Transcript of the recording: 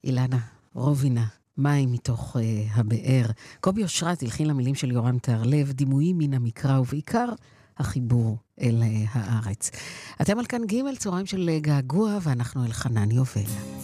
אילנה רובינה, מים מתוך הבאר. קובי אושרת הלחין למילים של יורם תהרלב, דימויים מן המקרא ובעיקר החיבור אל הארץ. אתם על כאן ג' צהריים של געגוע, ואנחנו אל חנן יובל.